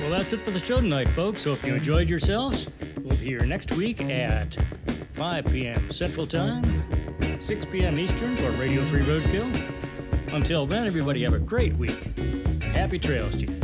Well, that's it for the show tonight, folks. Hope you enjoyed yourselves. We'll be here next week at 5 p.m. Central Time, 6 p.m. Eastern for Radio Free Roadkill. Until then, everybody have a great week. Happy trails to you.